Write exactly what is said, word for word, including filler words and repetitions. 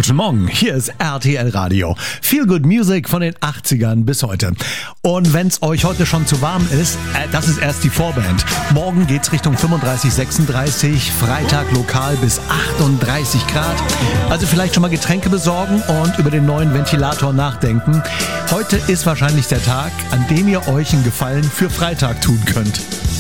Guten Morgen, hier ist R T L Radio. Feel Good Music von den achtzigern bis heute. Und wenn es euch heute schon zu warm ist, äh, das ist erst die Vorband. Morgen geht's Richtung fünfunddreißig, sechsunddreißig, Freitag lokal bis achtunddreißig Grad. Also vielleicht schon mal Getränke besorgen und über den neuen Ventilator nachdenken. Heute ist wahrscheinlich der Tag, an dem ihr euch einen Gefallen für Freitag tun könnt.